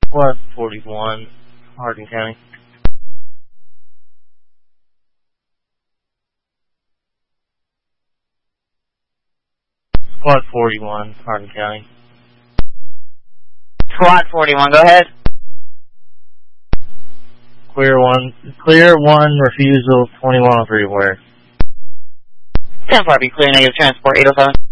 Squad 41, Hardin County. Squad 41, Hardin County. Squad 41, go ahead. Clear 1, refusal 2103, where? 10-4, be clear, negative transport 807.